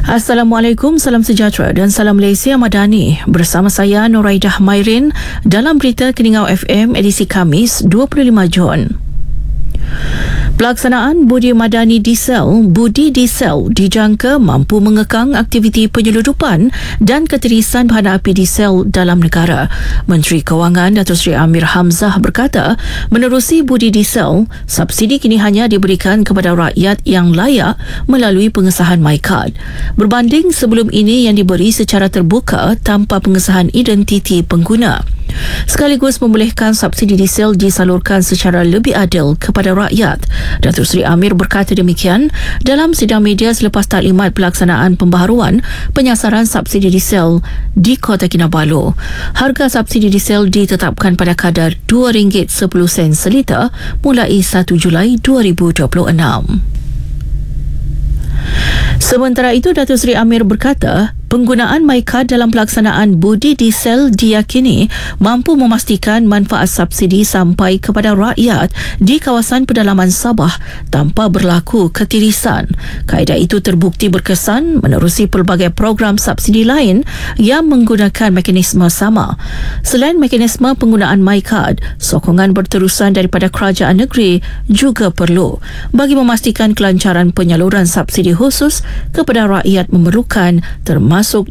Assalamualaikum, salam sejahtera dan salam Malaysia Madani. Bersama saya Nuraidah Mairin dalam berita Keningau FM edisi Khamis 25 Jun. Pelaksanaan Budi Madani Diesel (Budi Diesel) dijangka mampu mengekang aktiviti penyeludupan dan keterisan bahan api diesel dalam negara. Menteri Kewangan Datuk Seri Amir Hamzah berkata, menerusi Budi Diesel, subsidi kini hanya diberikan kepada rakyat yang layak melalui pengesahan MyCard. Berbanding sebelum ini yang diberi secara terbuka tanpa pengesahan identiti pengguna. Sekaligus membolehkan subsidi diesel disalurkan secara lebih adil kepada rakyat. Datuk Seri Amir berkata demikian dalam sidang media selepas taklimat pelaksanaan pembaharuan penyasaran subsidi diesel di Kota Kinabalu. Harga subsidi diesel ditetapkan pada kadar RM2.10 seliter mulai 1 Julai 2026. Sementara itu, Datuk Seri Amir berkata, penggunaan MyCard dalam pelaksanaan Budi Diesel diyakini mampu memastikan manfaat subsidi sampai kepada rakyat di kawasan pedalaman Sabah tanpa berlaku ketirisan. Kaedah itu terbukti berkesan menerusi pelbagai program subsidi lain yang menggunakan mekanisme sama. Selain mekanisme penggunaan MyCard, sokongan berterusan daripada kerajaan negeri juga perlu bagi memastikan kelancaran penyaluran subsidi khusus kepada rakyat memerlukan, termasuk